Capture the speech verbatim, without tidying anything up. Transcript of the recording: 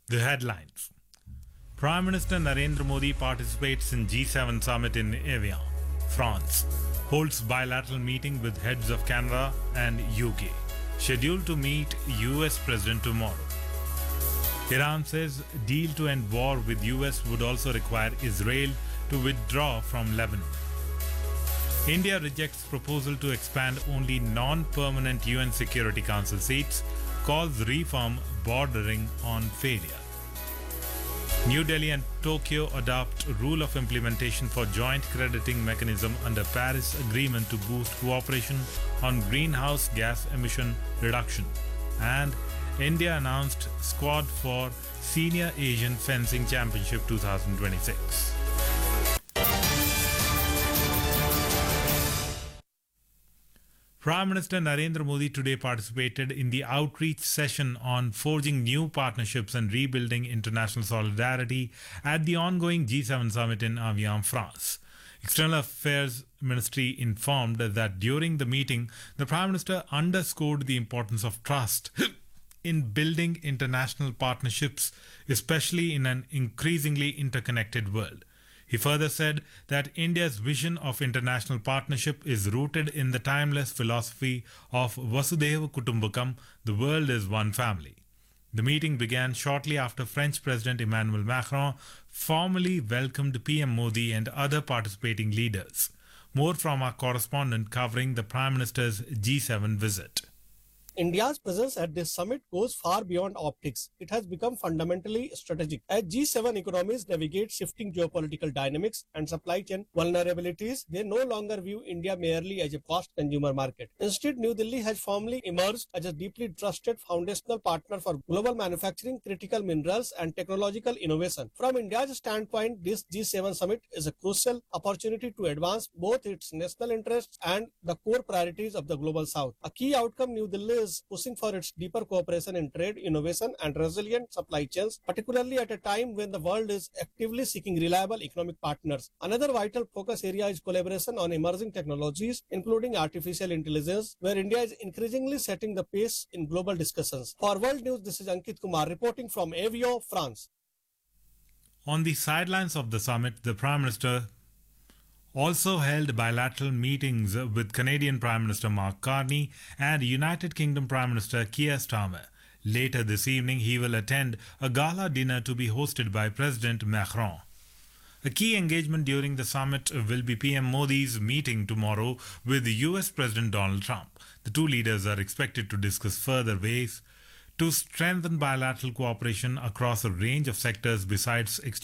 The headlines. Prime Minister Narendra Modi participates in G seven summit in Evian, France. Holds bilateral meeting with heads of Canada and U K. Scheduled to meet U S President tomorrow. Iran says deal to end war with U S would also require Israel to withdraw from Lebanon. India rejects proposal to expand only non-permanent U N Security Council seats, calls reform bordering on failure. New Delhi and Tokyo adopt rule of implementation for joint crediting mechanism under Paris Agreement to boost cooperation on greenhouse gas emission reduction. And India announced squad for Senior Asian Fencing Championship twenty twenty-six. Prime Minister Narendra Modi today participated in the outreach session on forging new partnerships and rebuilding international solidarity at the ongoing G seven summit in Evian, France. External Affairs Ministry informed that during the meeting, the Prime Minister underscored the importance of trust in building international partnerships, especially in an increasingly interconnected world. He further said that India's vision of international partnership is rooted in the timeless philosophy of Vasudhaiva Kutumbakam, the world is one family. The meeting began shortly after French President Emmanuel Macron formally welcomed P M Modi and other participating leaders. More from our correspondent covering the Prime Minister's G seven visit. India's presence at this summit goes far beyond optics. It has become fundamentally strategic. As G seven economies navigate shifting geopolitical dynamics and supply chain vulnerabilities, they no longer view India merely as a cost consumer market. Instead, New Delhi has formally emerged as a deeply trusted foundational partner for global manufacturing, critical minerals, and technological innovation. From India's standpoint, this G seven summit is a crucial opportunity to advance both its national interests and the core priorities of the global south. A key outcome New Delhi is pushing for its deeper cooperation in trade, innovation, and resilient supply chains, particularly at a time when the world is actively seeking reliable economic partners. Another vital focus area is collaboration on emerging technologies, including artificial intelligence, where India is increasingly setting the pace in global discussions. For World News, this is Ankit Kumar reporting from Evian, France. On the sidelines of the summit, the Prime Minister also held bilateral meetings with Canadian Prime Minister Mark Carney and United Kingdom Prime Minister Keir Starmer. Later this evening, he will attend a gala dinner to be hosted by President Macron. A key engagement during the summit will be P M Modi's meeting tomorrow with U S President Donald Trump. The two leaders are expected to discuss further ways to strengthen bilateral cooperation across a range of sectors besides exchange